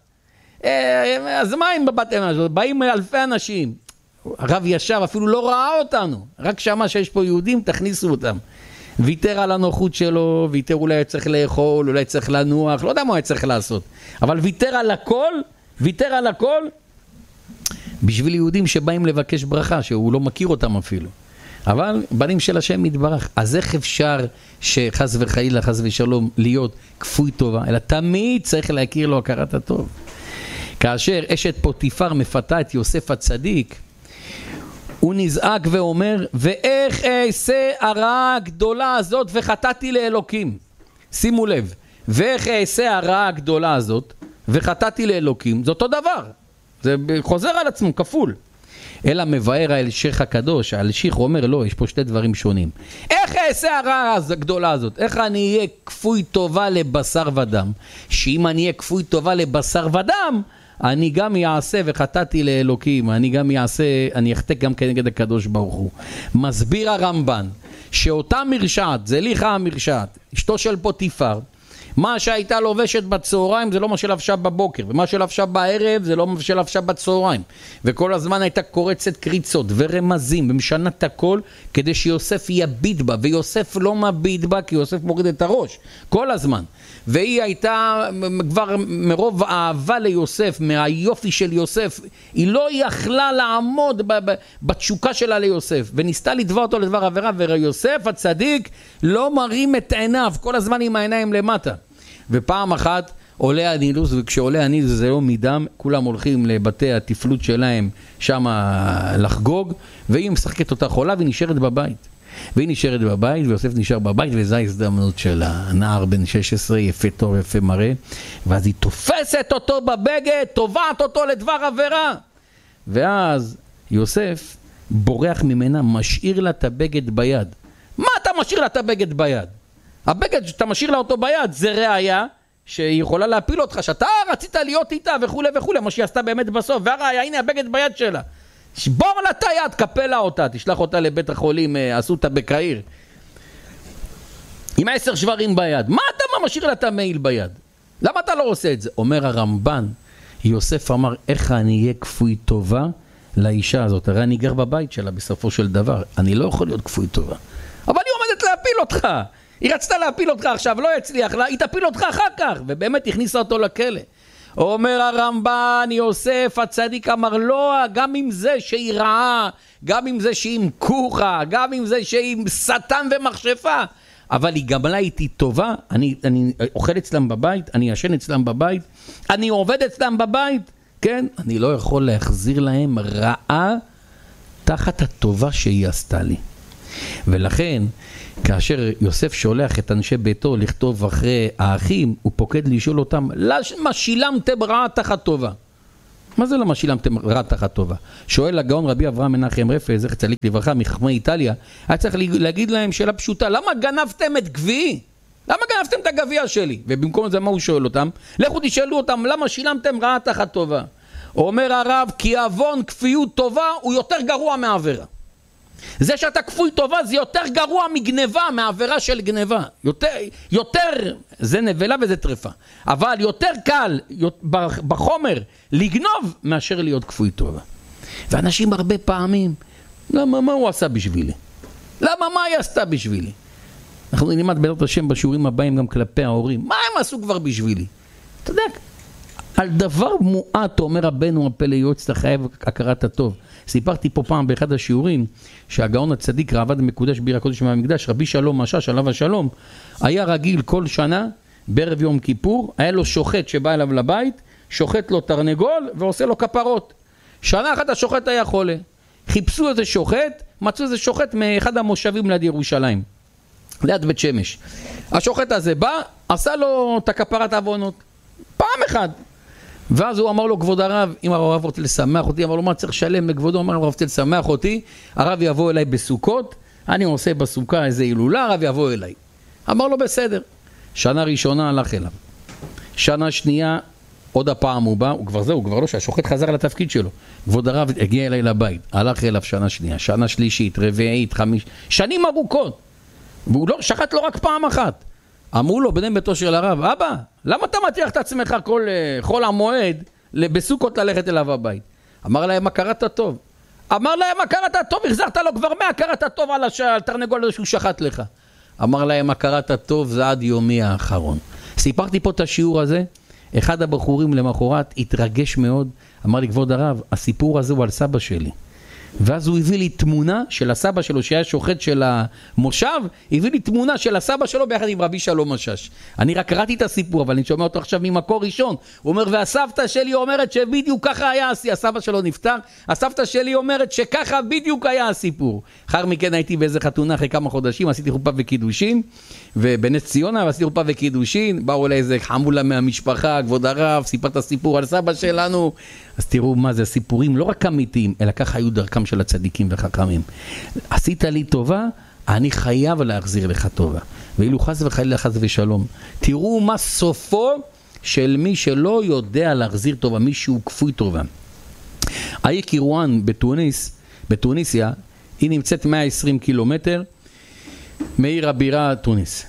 אז מה אם בבתי מאשדוד? באים אלפי אנשים. הרב ישב, אפילו לא ראה אותנו. רק שמע שיש פה יהודים, תכניסו אותם. ויתר על הנוחות שלו, ויתר אולי צריך לאכול, אולי צריך לנוח, לא יודע מה צריך לעשות. אבל ויתר על הכל, בשביל יהודים שבאים לבקש ברכה, שהוא לא מכיר אותם אפילו. אבל בנים של השם מתברך. אז איך אפשר שחס וחלילה, חס ושלום, להיות כפוי טובה? אלא תמיד צריך להכיר לו הכרת הטוב. כאשר אשת פוטיפר מפתה את יוסף הצדיק, הוא נזעק ואומר, ואיך אעשה הרעה הגדולה הזאת וחטאתי לאלוקים. שימו לב, ואיך אעשה הרעה הגדולה הזאת וחטאתי לאלוקים, זה אותו דבר. זה חוזר על עצמו, כפול. אלא מבאר האלשיך הקדוש, האלשיך אומר, לא, יש פה 2 דברים שונים. איך אעשה הרעה הגדולה הזאת? איך אני אהיה כפוי טובה לבשר ודם? שאם אני אהיה כפוי טובה לבשר ודם, אני גם יעשה וחטאתי לאלוקים, אני אחטא גם כנגד הקדוש ברוך הוא. מסביר הרמב"ן, שאותה מרשעת, זה ליחה המרשעת, אשתו של פוטיפר, מה שהייתה לובשת בצהריים זה לא מה שלבשה בבוקר, ומה שלבשה בערב זה לא מה שלבשה בצהריים, וכל הזמן הייתה קורצת קריצות ורמזים ומשנה את הכל כדי שיוסף יביט בה, ויוסף לא מביט בה כי יוסף מוריד את הראש כל הזמן, והיא הייתה כבר מרוב אהבה ליוסף, מהיופי של יוסף, היא לא יכלה לעמוד בתשוקה שלה ליוסף, וניסתה לדבר אותו לדבר עבירה, ויוסף הצדיק לא מרים את עיניו, כל הזמן עם העיניים למטה. ופעם אחת עולה הנילוס, וכשעולה הנילוס זה לא מדם, כולם הולכים לבתי התפלות שלהם שם לחגוג, והיא משחקת אותה חולה והיא נשארת בבית. ויוסף נשאר בבית, וזו ההזדמנות של הנער בן 16, יפה תור, יפה מראה, ואז היא תופסת אותו בבגד, תובעת אותו לדבר עבירה. ואז יוסף בורח ממנה, משאיר לה את הבגד ביד. מה אתה משאיר לה את הבגד ביד? הבגד שאתה משאיר לה אותו ביד זה ראיה שהיא יכולה להפיל אותך, שאתה רצית להיות איתה וכו' וכו', מה שהיא עשתה באמת בסוף, והראיה, הנה הבגד ביד שלה. שבור לה את היד, קפלה אותה, תשלח אותה לבית החולים, עשו אותה בקהיר. עם 10 שברים ביד. מה אתה משאיר לה את המעיל ביד? למה אתה לא עושה את זה? אומר הרמב"ן, יוסף אמר, איך אני אהיה כפוי טובה לאישה הזאת? הרי אני גר בבית שלה בסופו של דבר, אני לא יכול להיות כפוי טובה. אבל היא עומדת להפיל אותך. היא רצתה להפיל אותך עכשיו, לא יצליח לה, היא תפיל אותך אחר כך, ובאמת הכניסה אותו לכלא. אומר הרמב"ן, יוסף הצדיק אמר לא, גם עם זה שהיא רעה, גם עם זה שהיא עם כוחה, גם עם זה שהיא עם שטן ומחשפה, אבל היא גם לה איתי טובה, אני אוכל אצלם בבית, אני ישן אצלם בבית, אני עובד אצלם בבית, כן? אני לא יכול להחזיר להם רעה תחת הטובה שהיא עשתה לי. ולכן, כאשר יוסף שולח את אנשי ביתו לכתוב אחרי האחים, הוא פוקד לשאול אותם, למה שילמתם רעה תחת טובה? מה זה למה שילמתם רעה תחת טובה? שואל הגאון רבי אברהם מנחם רפא, זכר צדיק לברכה, מחכמי איטליה, היה צריך להגיד להם שאלה פשוטה, למה גנבתם את גביעי? למה גנבתם את הגביע שלי? ובמקום זה מה הוא שואל אותם? לכו תשאלו אותם, למה שילמתם רעה תחת טובה? אומר הרב, כי עוון כפיות טובה הוא יותר גרוע מעבירה. זה שאתה כפוי טובה זה יותר גרוע מגנבה, מעבירה של גנבה. יותר, זה נבלה וזה טרפה. אבל יותר קל בחומר לגנוב מאשר להיות כפוי טובה. ואנשים הרבה פעמים, למה, מה הוא עשה בשבילי? למה, מה היא עשתה בשבילי? אנחנו נלמד בעזרת השם בשיעורים הבאים גם כלפי ההורים. מה הם עשו כבר בשבילי? אתה יודע, על דבר מועט, אומר רבנו הפלא יועץ, אתה חייב הכרת הטוב. סיפרתי פה פעם באחד השיעורים, שהגאון הצדיק רעבד מקודש בעיר הקודש מהמקדש, רבי שלום משאש עליו השלום, היה רגיל כל שנה, בערב יום כיפור, היה לו שוחט שבא אליו לבית, שוחט לו תרנגול ועושה לו כפרות. שנה אחת השוחט היה חולה. חיפשו איזה שוחט, מצאו איזה שוחט מאחד המושבים ליד ירושלים, ליד בית שמש. השוחט הזה בא, עשה לו את הכפרת עוונות. פעם אחת. ואז הוא אמר לו, כבוד הרב, אם הרב רוצה לשמח אותי, אמר לו, מה צריך לשלם לכבודו? אמר לו, הרב רוצה לשמח אותי, הרב יבוא אליי בסוכות, אני עושה בסוכה איזה הילולה, הרב יבוא אליי. אמר לו, בסדר. שנה ראשונה הלך אליו. שנה שנייה, עוד הפעם הוא בא, הוא כבר לא, שהשוחט חזר לתפקיד שלו. כבוד הרב הגיע אליי לבית, הלך אליו שנה שנייה, שנה שלישית, רביעית, חמישית, שנים ארוכות. והוא לא, שחט לו רק פעם אחת. אמרו לו, בני ביתו של הרב, אבא, למה אתה מטריח את עצמך כל חול המועד בסוכות ללכת אליו הבית? אמר להם, הכרת הטוב. אמר להם, הכרת הטוב, החזרת לו כבר מהכרת הטוב על התרנגול הזה שהוא שחט לך. אמר להם, הכרת הטוב זה עד יומי האחרון. סיפרתי פה את השיעור הזה, אחד הבחורים למחרת התרגש מאוד, אמר לי, כבוד הרב, הסיפור הזה הוא על סבא שלי. ואז הוא הביא לי תמונה של הסבא שלו, שהיה שוחט של המושב, הביא לי תמונה של הסבא שלו ביחד עם רבי שלום משאש. אני רק קראתי את הסיפור, אבל אני שומע אותו עכשיו ממקור ראשון. הוא אומר, והסבתא שלי אומרת שבדיוק ככה היה, הסבא שלו נפטר, הסבתא שלי אומרת שככה בדיוק היה הסיפור. אחר מכן הייתי באיזה חתונה אחרי כמה חודשים, עשיתי חופה וקידושין, ובנס ציונה, ועשיתי חופה וקידושין, באו אליי איזה חמולה מהמשפחה, כבוד הרב, סיפר את הסיפור על סבא שלנו. אז תראו מה זה, סיפורים לא רק אמיתיים, אלא ככה היו דרכם של הצדיקים וחכמים. עשית לי טובה, אני חייב להחזיר לך טובה. ואילו חס וחלילה חס ושלום. תראו מה סופו של מי שלא יודע להחזיר טובה, מי שהוא כפוי טובה. העיר קירואן בתוניסיה, היא נמצאת 120 קילומטר מעיר הבירה תוניס.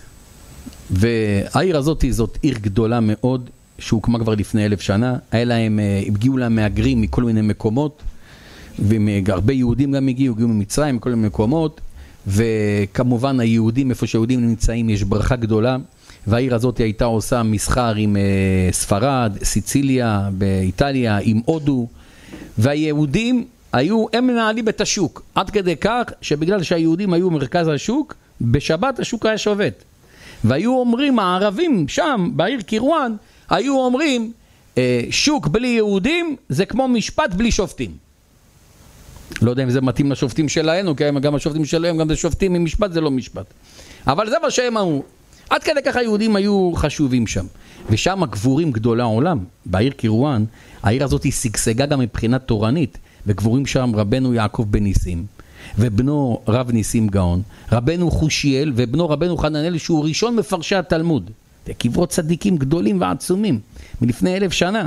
והעיר הזאת זאת עיר גדולה מאוד, שהוקמה כבר לפני 1000 שנה, הגיעו לה מהגרים מכל מיני מקומות, והרבה יהודים גם הגיעו ממצרים, מכל מיני מקומות, וכמובן היהודים, איפה שהיהודים נמצאים, יש ברכה גדולה, והעיר הזאת הייתה עושה מסחר עם ספרד, סיציליה, באיטליה, עם הודו, והיהודים הם מנהלים את השוק, עד כדי כך שבגלל שהיהודים היו מרכז השוק, בשבת השוק היה שובת. והיו אומרים, הערבים שם, בעיר קירואן, היו אומרים, שוק בלי יהודים זה כמו משפט בלי שופטים. לא יודע אם זה מתאים לשופטים שלנו, כי גם השופטים שלהם, גם זה שופטים עם משפט, זה לא משפט. אבל זה מה שהם אמרו. עד כדי כך היהודים היו חשובים שם. ושם גבורים גדולי העולם, בעיר קירואן, העיר הזאת היא שגשגה גם מבחינה תורנית, וגבורים שם רבנו יעקב בן ניסים, ובנו רב ניסים גאון, רבנו חושיאל, ובנו רבנו חננאל, שהוא ראשון מפרשי התלמוד. קברות צדיקים גדולים ועצומים, מלפני 1000 שנה.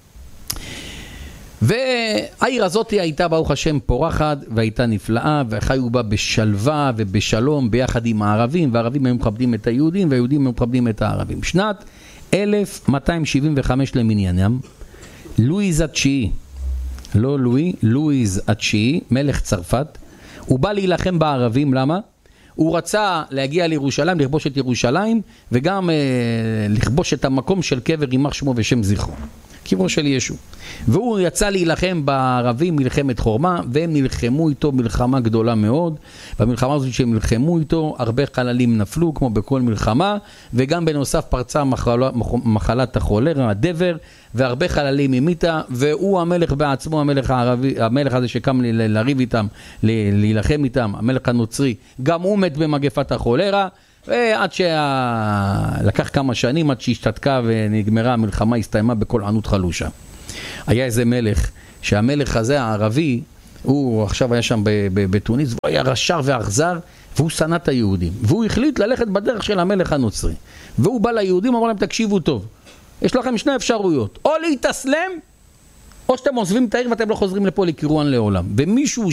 והעיר הזאת הייתה ברוך השם פורחת, והייתה נפלאה, וחיו בה בשלווה ובשלום ביחד עם הערבים, והערבים היו מכבדים את היהודים, והיהודים היו מכבדים את הערבים. שנת 1275 למניינם, לואיז התשיעי, לא לואי, לואיז התשיעי, מלך צרפת, הוא בא להילחם בערבים, למה? הוא רצה להגיע לירושלים, לכבוש את ירושלים, וגם לכבוש את המקום של קבר יימח שמו ושם זכרו. קברו של ישו. והוא יצא להילחם בערבים מלחמת חורמה, והם נלחמו איתו מלחמה גדולה מאוד. במלחמה הזאת שהם נלחמו איתו, הרבה חללים נפלו, כמו בכל מלחמה, וגם בנוסף פרצה מחלת החולרה, הדבר, והרבה חללים המיתה, והוא המלך בעצמו, המלך הערבי, המלך הזה שקם לריב איתם, להילחם איתם, המלך הנוצרי, גם הוא מת במגפת החולרה, ועד לקח כמה שנים, עד שהשתתקה ונגמרה המלחמה, הסתיימה בכל ענות חלושה. היה איזה מלך, שהמלך הזה הערבי, הוא עכשיו היה שם בתוניס, והוא היה רשע ואכזר, והוא שנא את היהודים. והוא החליט ללכת בדרך של המלך הנוצרי. והוא בא ליהודים, אמר להם, תקשיבו טוב, יש לכם שני אפשרויות, או להתאסלם, או שאתם עוזבים את העיר ואתם לא חוזרים לפה לקרואן לעולם. ומישהו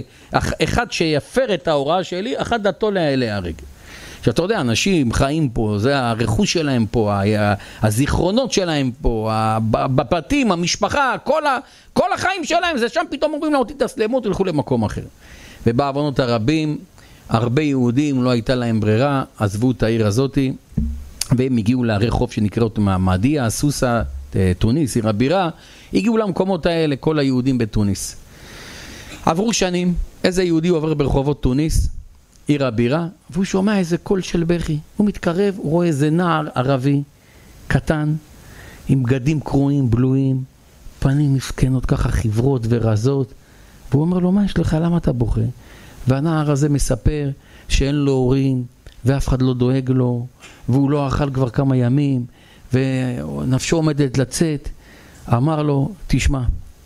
אחד שיפר את ההוראה שלי, אחד דתו להיהרג. שאתה יודע, אנשים חיים פה, זה הרכוש שלהם פה, הזיכרונות שלהם פה, בבתים, המשפחה, כל החיים שלהם, זה שם פתאום אומרים לה, תתאסלמו, תלכו למקום אחר. ובעוונות הרבים, הרבה יהודים לא הייתה להם ברירה, עזבו את העיר הזאת, והם הגיעו לערי חוף שנקראות מעדיה, סוסה, תוניס, עיר הבירה, הגיעו למקומות האלה, כל היהודים בתוניס. עברו שנים, איזה יהודי עובר ברחובות תוניס, עיר הבירה, והוא שומע איזה קול של בכי. הוא מתקרב, הוא רואה איזה נער ערבי, קטן, עם בגדים קרועים, בלויים, פנים מסכנות ככה חברות ורזות, והוא אומר לו, מה יש לך? למה אתה בוכה? והנער הזה מספר שאין לו הורים, ואף אחד לא דואג לו, והוא לא אכל כבר כמה ימים, ונפשו עומדת לצאת. אמר לו, תשמע,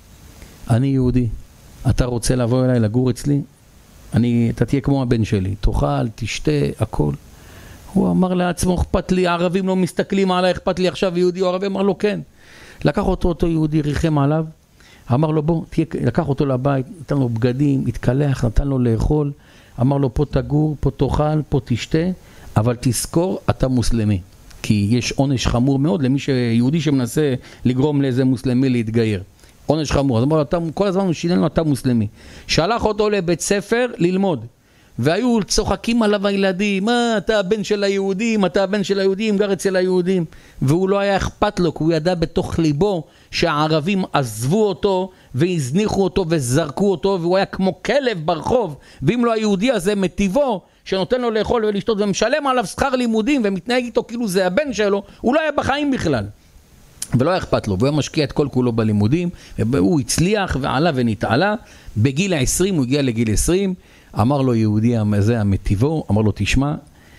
אני יהודי, אתה רוצה לבוא אליי לגור אצלי? אתה תהיה כמו הבן שלי, תאכל, תשתה, הכל. הוא אמר לעצמו, אכפת לי, הערבים לא מסתכלים עליי, אכפת לי עכשיו יהודי או ערבי, אמר לו כן. לקח אותו יהודי, ריחם עליו, אמר לו בוא, לקח אותו לבית, נתן לו בגדים, התקלח, נתן לו לאכול, אמר לו פה תגור, פה תאכל, פה תשתה, אבל תזכור, אתה מוסלמי. כי יש עונש חמור מאוד למי שיהודי שמנסה לגרום לאיזה מוסלמי להתגייר. עונש חמור. אז אמר לו, כל הזמן הוא שינן לו, אתה מוסלמי. שלח אותו לבית ספר ללמוד. והיו צוחקים עליו הילדים, אתה הבן של היהודים, אתה הבן של היהודים, גר אצל היהודים. והוא לא היה אכפת לו, כי הוא ידע בתוך ליבו שהערבים עזבו אותו והזניחו אותו וזרקו אותו, והוא היה כמו כלב ברחוב. ואם לא היהודי הזה מטיבו, שנותן לו לאכול ולשתות ומשלם עליו שכר לימודים ומתנהג איתו כאילו זה הבן שלו, הוא לא היה בחיים בכלל. ולא היה אכפת לו, והוא היה משקיע את כל כולו בלימודים, והוא הצליח ועלה ונתעלה. בגיל 20, הוא הגיע לגיל 20, אמר לו יהודי הזה המטיבו, אמר לו תשמע,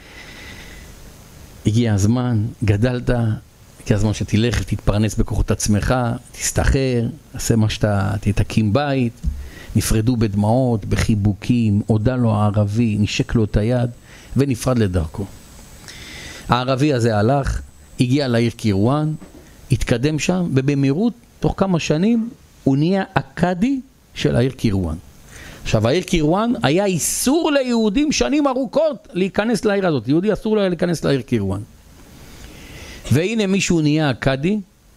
הגיע הזמן, גדלת, הגיע הזמן שתלך, תתפרנס בכוחות עצמך, תסתחר, עשה מה שאתה, תתקים בית. נפרדו בדמעות, בחיבוקים, הודה לו הערבי, נשק לו את היד ונפרד לדרכו. הערבי הזה הלך, הגיע לעיר קירואן, התקדם שם, ובמהירות, תוך כמה שנים, הוא נהיה הקאדי של העיר קירואן. עכשיו, העיר קירואן היה איסור ליהודים שנים ארוכות להיכנס לעיר הזאת. יהודי אסור לו להיכנס לעיר קירואן. והנה מישהו נהיה הקאדי,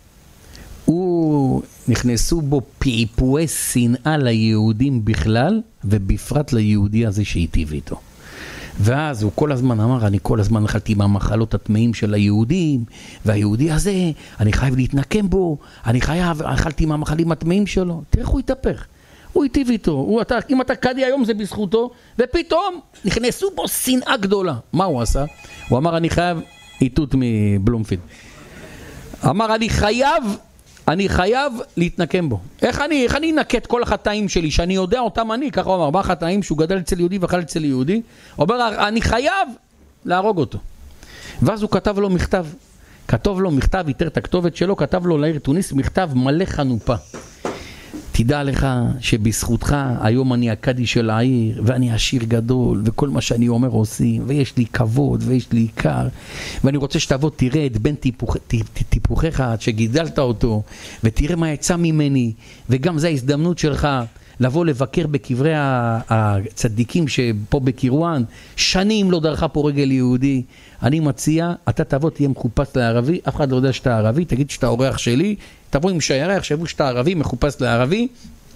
נכנסו בו פעיפועי שנאה ליהודים בכלל, ובפרט ליהודי הזה שהיטיב איתו. ואז הוא כל הזמן אמר, אני כל הזמן אכלתי מהמחלות הטמאים של היהודים, והיהודי הזה, אני חייב להתנקם בו, אכלתי מהמחלים הטמאים שלו. תראה איך הוא התהפך. הוא היטיב איתו, אם אתה קאדי היום זה בזכותו, ופתאום נכנסו בו שנאה גדולה. מה הוא עשה? הוא אמר, אני חייב, איתות מבלומפילד. אמר, אני חייב להתנקם בו. איך אני אנקה את כל החטאים שלי, שאני יודע אותם אני, ככה הוא אמר, 4 חטאים שהוא גדל אצל יהודי ואכל אצל יהודי, הוא אומר, אני חייב להרוג אותו. ואז הוא כתב לו מכתב, איתר את הכתובת שלו, כתב לו לעיר תוניס, מכתב מלא חנופה. תדע לך שבזכותך היום אני הקאדי של העיר, ואני עשיר גדול, וכל מה שאני אומר עושים, ויש לי כבוד, ויש לי עיקר, ואני רוצה שתבוא, תראה את בן טיפוחיך, שגידלת אותו, ותראה מה יצא ממני, וגם זו ההזדמנות שלך, לבוא לבקר בקברי הצדיקים שפה בקירואן, שנים לא דרכה פה רגל יהודי. אני מציע, אתה תבוא, תהיה מחופש לערבי, אף אחד לא יודע שאתה ערבי, תגיד שאתה אורח שלי, תבוא עם שיירה, יחשבו שאתה ערבי, מחופש לערבי,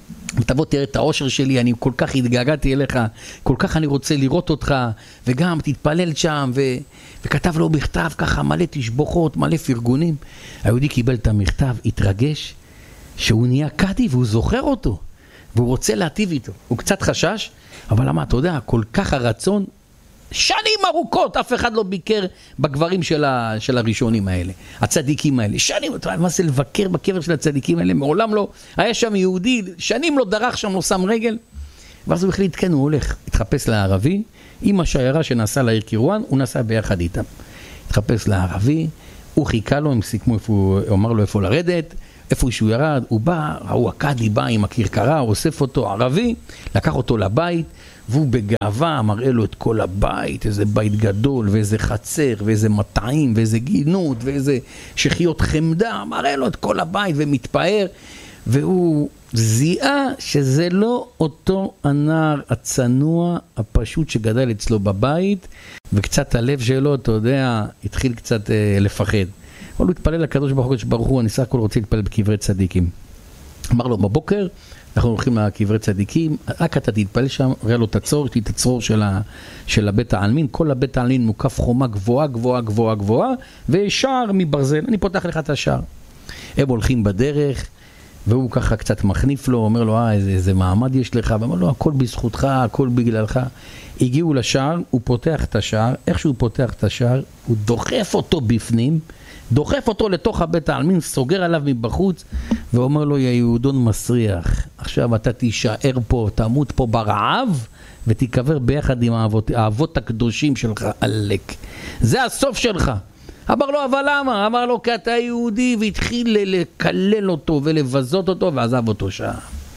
ותבוא תראה את האושר שלי, אני כל כך התגעגעתי אליך, כל כך אני רוצה לראות אותך, וגם תתפלל שם, וכתב לו מכתב ככה, מלא תשבוכות, מלא פרגונים. היהודי קיבל את המכתב, התרגש, שהוא נהיה קאדי והוא זוכר אותו, והוא רוצה להטיב איתו. הוא קצת חשש, אבל למה, אתה יודע, כל כך הרצון, שנים ארוכות, אף אחד לא ביקר בקברים של הראשונים האלה, הצדיקים האלה. שנים, אתה יודע, מה זה לבקר בקבר של הצדיקים האלה? מעולם לא, היה שם יהודי, שנים לא דרך שם, לא שם רגל. ואז הוא החליט, כן, הוא הולך, התחפש לערבי, עם השיירה שנסע לעיר קירואן, הוא נסע ביחד איתם. התחפש לערבי, הוא חיכה לו, הם סיכמו, הוא אמר לו איפה לרדת, איפה שהוא ירד, הוא בא, ראו הקאדי בא עם הכרכרה, הוא אוסף אותו, ערבי, לקח אותו לבית, והוא בגאווה מראה לו את כל הבית, איזה בית גדול, ואיזה חצר, ואיזה מטעים, ואיזה גינות, ואיזה שחיות חמדה, מראה לו את כל הבית ומתפאר, והוא זיהה שזה לא אותו הנער הצנוע הפשוט שגדל אצלו בבית, וקצת הלב שלו, אתה יודע, התחיל קצת לפחד. אבל הוא התפלל לקדוש ברוך הוא, אני סך הכל רוצה להתפלל בקברי צדיקים. אמר לו, בבוקר, אנחנו הולכים לקברי צדיקים, רק אתה תתפלל שם, ראה לו את הצור, יש לי את הצרור של הבית העלמין, כל הבית העלמין מוקף חומה גבוהה, גבוהה, גבוהה, גבוהה, ושער מברזל, אני פותח לך את השער. הם הולכים בדרך, והוא ככה קצת מחניף לו, אומר לו, איזה מעמד יש לך, ואומר לו, הכל בזכותך, הכל בגללך. הגיעו לשער, הוא פותח את השער, איך שהוא פותח את השער, הוא דוחף אותו בפנים, דוחף אותו לתוך הבית העלמין, סוגר עליו מבחוץ, ואומר לו, יא יהודון מסריח, עכשיו אתה תישאר פה, תמות פה ברעב, ותיקבר ביחד עם האבות הקדושים שלך, עלק. זה הסוף שלך. אמר לו, אבל למה? אמר לו, כי אתה יהודי, והתחיל לקלל אותו ולבזות אותו, ועזב אותו שעה.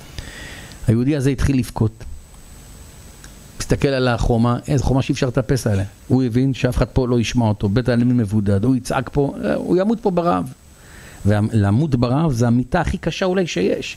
היהודי הזה התחיל לבכות. מסתכל על החומה, איזו חומה שאי אפשר לטפס עליה. הוא הבין שאף אחד פה לא ישמע אותו, בית העלמין מבודד, הוא יצעק פה, הוא ימות פה ברעב. ולמות ברעב זה המיטה הכי קשה אולי שיש.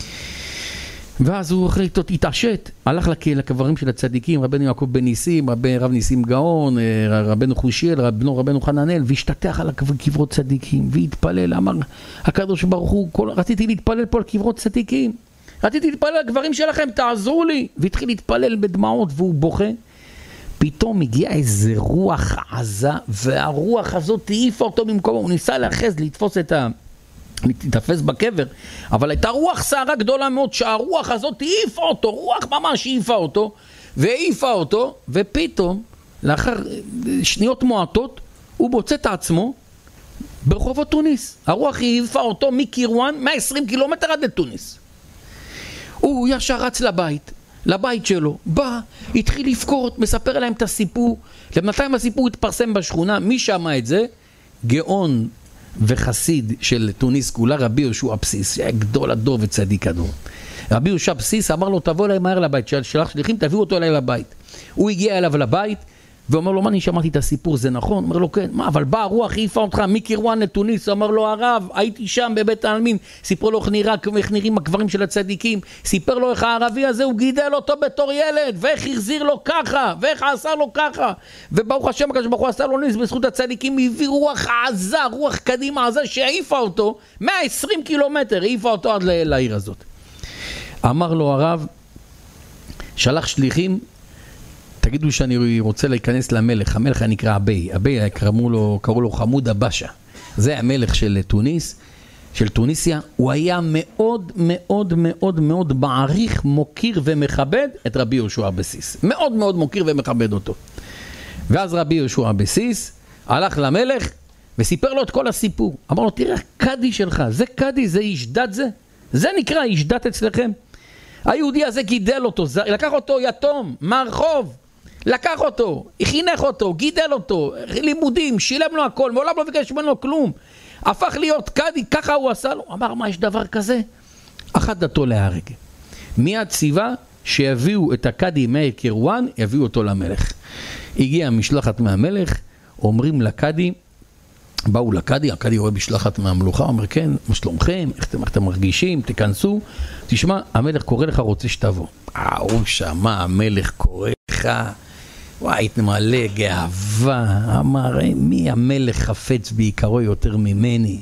ואז הוא התעשת, הלך לקברים של הצדיקים, רבנו יעקב בן ניסים, רב ניסים גאון, רבנו חושיאל, רבנו חננאל, והשתתח על קברות צדיקים, והתפלל, אמר, הקדוש ברוך הוא, רציתי להתפלל פה על קברות צדיקים, רציתי להתפלל על הקברים שלכם, תעזרו לי, והתחיל להתפלל בדמעות, והוא בוכה, פתאום הגיע איזה רוח עזה, והרוח הזאת העיפה אותו במקומו, הוא ניסה לאחז, לתפוס להתאפס בקבר, אבל הייתה רוח שערה גדולה מאוד, שהרוח הזאת העיפה אותו, רוח ממש העיפה אותו, והעיפה אותו, ופתאום, לאחר שניות מועטות, הוא מוצא את עצמו ברחובות טוניס. הרוח העיפה אותו מקירואן, 120 קילומטר עד לתוניס. הוא ישר רץ לבית שלו, בא, התחיל לבכות, מספר להם את הסיפור, למתי הסיפור התפרסם בשכונה, מי שמע את זה? גאון וחסיד של טוניס כולה, רבי יהושע בסיס, שהיה גדול הדור וצדיק הדור. רבי יהושע בסיס אמר לו, תבוא אליי מהר לבית, שלח שליחים, תביאו אותו אליי לבית. הוא הגיע אליו לבית, ואומר לו, מה, אני שמעתי את הסיפור, זה נכון? אומר לו, כן. מה, אבל בא הרוח, העיפה אותך מקירואן לטוניס. אמר לו, הרב, הייתי שם בבית העלמין. סיפר לו איך נראים הקברים של הצדיקים. סיפר לו איך הערבי הזה, הוא גידל אותו בתור ילד, ואיך החזיר לו ככה, ואיך עשה לו ככה. וברוך השם, הקדוש ברוך הוא עשה לו ניס בזכות הצדיקים, הביא רוח עזה, רוח קדימה עזה, שהעיפה אותו 120 קילומטר, העיפה אותו עד לעיר הזאת. אמר לו הרב, שלח שליחים, תגידו שאני רוצה להיכנס למלך, המלך נקרא אבי, קראו לו חמוד הבשה, זה המלך של טוניס, של טוניסיה, הוא היה מאוד מאוד מאוד מאוד מעריך, מוקיר ומכבד את רבי יהושע בסיס, מאוד מאוד מוקיר ומכבד אותו. ואז רבי יהושע בסיס הלך למלך וסיפר לו את כל הסיפור, אמר לו, תראה, קאדי שלך, זה קאדי, זה איש דת, זה נקרא איש דת אצלכם. היהודי הזה גידל אותו, לקח אותו יתום מהרחוב, לקח אותו, חינך אותו, גידל אותו, לימודים, שילם לו הכל, מעולם לא ביקש ממנו כלום, הפך להיות קאדי, ככה הוא עשה לו. אמר, מה, יש דבר כזה? אחת דתו להרג. מיד ציווה שיביאו את הקאדי מהקירואן, יביאו אותו למלך. הגיעה משלחת מהמלך, אומרים לקאדי, באו לקאדי, הקאדי רואה משלחת מהמלוכה, אומר, כן, מה שלומכם, איך אתם מרגישים, תכנסו, תשמע, המלך קורא לך, רוצה שתבוא. הוא שמע, המלך קורא לך, וואי, התמלא גאווה, אמר, מי המלך חפץ בעיקרו יותר ממני?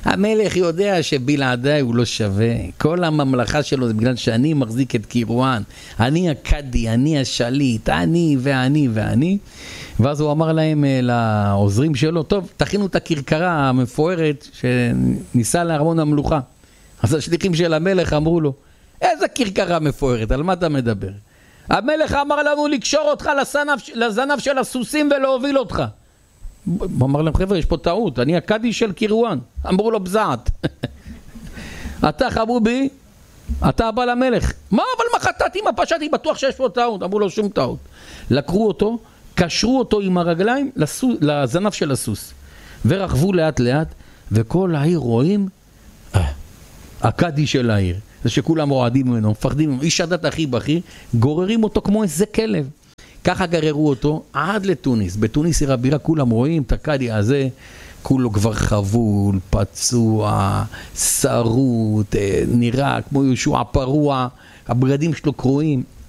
המלך יודע שבלעדיי הוא לא שווה. כל הממלכה שלו זה בגלל שאני מחזיק את קירואן. אני הקדי, אני השליט, אני ואני ואני. ואז הוא אמר להם, לעוזרים שלו, טוב, תכינו את הכרכרה המפוארת שניסה לארמון המלוכה. אז השליחים של המלך אמרו לו, איזה כרכרה מפוארת, על מה אתה מדבר? המלך אמר לנו לקשור אותך לזנב של הסוסים ולהוביל אותך. הוא אמר להם, חבר'ה, יש פה טעות, אני הקדי של קירואן. אמרו לו, בזעת. אתה חבובי, אתה הבא למלך. מה, אבל מה חטאתי, מה פשעתי, בטוח שיש פה טעות. אמרו לו, שום טעות. לקחו אותו, קשרו אותו עם הרגליים לזנב של הסוס. ורכבו לאט לאט, וכל העיר רואים, הקדי של העיר. זה שכולם אוהדים ממנו, מפחדים ממנו, איש הדת הכי בכיר, גוררים אותו כמו איזה כלב. ככה גררו אותו עד לתוניס. בתוניס עיר הבירה כולם רואים את הקדי הזה, כולו כבר חבול, פצוע, שרוט, נראה כמו יהושע פרוע, הבגדים שלו קרועים.